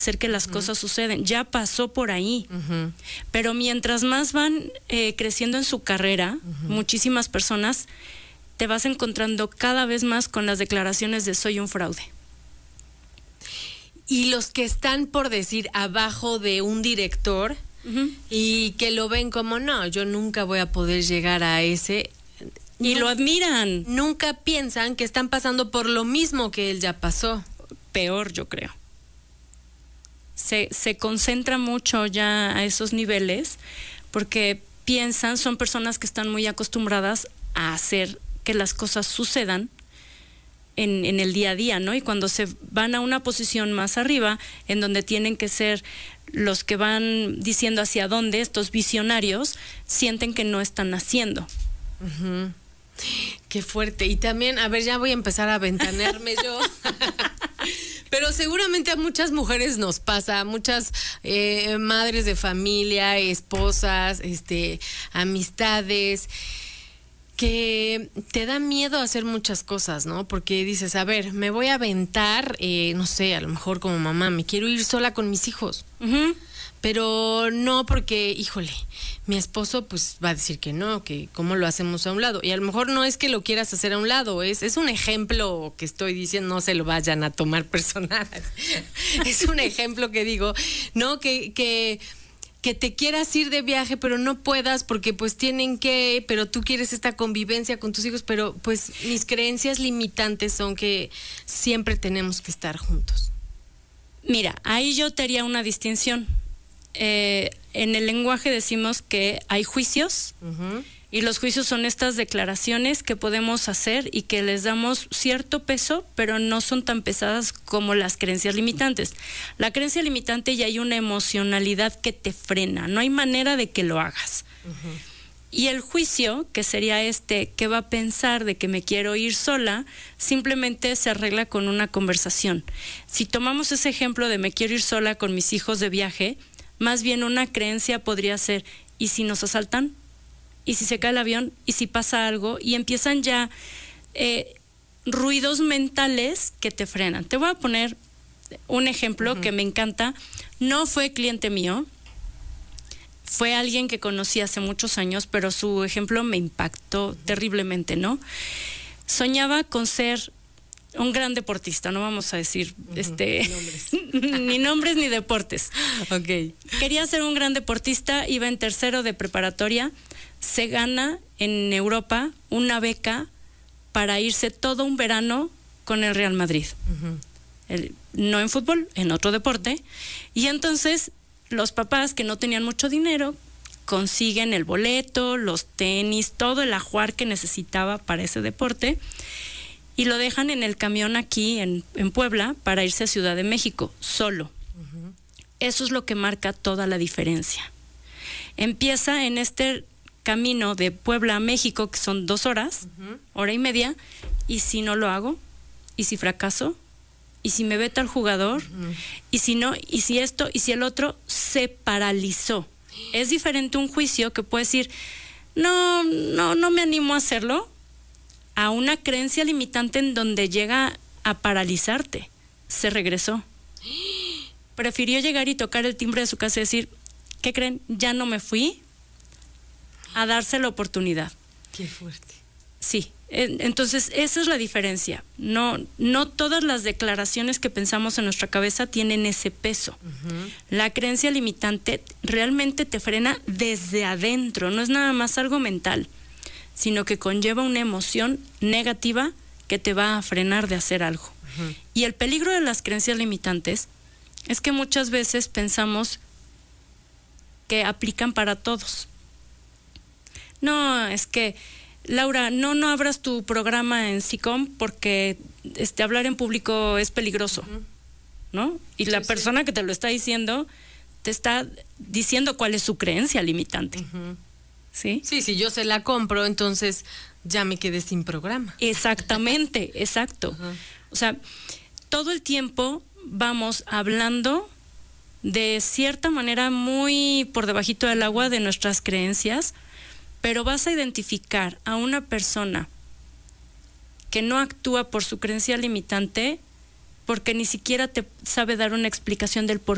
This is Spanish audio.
hacer que las cosas suceden, ya pasó por ahí. Pero mientras más van creciendo en su carrera, muchísimas personas te vas encontrando cada vez más con las declaraciones de soy un fraude. Y los que están, por decir, abajo de un director y que lo ven como, no, yo nunca voy a poder llegar a ese... Y lo admiran. Nunca piensan que están pasando por lo mismo que él ya pasó. Peor, yo creo. Se concentra mucho ya a esos niveles porque piensan, son personas que están muy acostumbradas a hacer que las cosas sucedan en el día a día, ¿no? Y cuando se van a una posición más arriba, en donde tienen que ser los que van diciendo hacia dónde, estos visionarios, sienten que no están haciendo. Qué fuerte. Y también, a ver, ya voy a empezar a ventanearme yo. Pero seguramente a muchas mujeres nos pasa, a muchas madres de familia, esposas, amistades, que te da miedo hacer muchas cosas, ¿no? Porque dices, a ver, me voy a aventar, no sé, a lo mejor como mamá, me quiero ir sola con mis hijos. Pero no porque, híjole, mi esposo pues va a decir que no, que cómo lo hacemos a un lado. Y a lo mejor no es que lo quieras hacer a un lado, es un ejemplo que estoy diciendo, no se lo vayan a tomar personal. Es un ejemplo que digo, no, que te quieras ir de viaje, pero no puedas porque pues tienen que, pero tú quieres esta convivencia con tus hijos, pero pues mis creencias limitantes son que siempre tenemos que estar juntos. Mira, ahí yo te haría una distinción. En el lenguaje decimos que hay juicios y los juicios son estas declaraciones que podemos hacer y que les damos cierto peso, pero no son tan pesadas como las creencias limitantes. La creencia limitante ya hay una emocionalidad que te frena, no hay manera de que lo hagas. Y el juicio, que sería ¿qué va a pensar de que me quiero ir sola? Simplemente se arregla con una conversación. Si tomamos ese ejemplo de me quiero ir sola con mis hijos de viaje, más bien una creencia podría ser, ¿y si nos asaltan? ¿Y si se cae el avión? ¿Y si pasa algo? Y empiezan ya ruidos mentales que te frenan. Te voy a poner un ejemplo que me encanta. No fue cliente mío, fue alguien que conocí hace muchos años, pero su ejemplo me impactó terriblemente, ¿no? Soñaba con ser un gran deportista, no vamos a decir ni nombres ni deportes. Okay. Quería ser un gran deportista, iba en tercero de preparatoria, se gana en Europa una beca para irse todo un verano con el Real Madrid. No en fútbol, en otro deporte. Y entonces los papás, que no tenían mucho dinero, consiguen el boleto, los tenis, todo el ajuar que necesitaba para ese deporte, y lo dejan en el camión aquí en Puebla para irse a Ciudad de México, solo. Eso es lo que marca toda la diferencia. Empieza en este camino de Puebla a México, que son 2 horas, hora y media, y si no lo hago, y si fracaso, y si me ve tal jugador, y si no, y si esto, y si el otro, se paralizó. Es diferente un juicio que puede decir, no me animo a hacerlo, a una creencia limitante en donde llega a paralizarte. Se regresó. Prefirió llegar y tocar el timbre de su casa y decir, ¿qué creen? Ya no me fui, a darse la oportunidad. Qué fuerte. Sí, entonces esa es la diferencia. No todas las declaraciones que pensamos en nuestra cabeza tienen ese peso. La creencia limitante realmente te frena desde adentro, no es nada más algo mental, sino que conlleva una emoción negativa que te va a frenar de hacer algo. Y el peligro de las creencias limitantes es que muchas veces pensamos que aplican para todos. No, es que, Laura, no abras tu programa en SICOM porque hablar en público es peligroso, ¿no? Y la persona que te lo está diciendo, te está diciendo cuál es su creencia limitante. ¿Sí? Sí, si yo se la compro, entonces ya me quedé sin programa. Exactamente, exacto. O sea, todo el tiempo vamos hablando de cierta manera muy por debajito del agua de nuestras creencias, pero vas a identificar a una persona que no actúa por su creencia limitante porque ni siquiera te sabe dar una explicación del por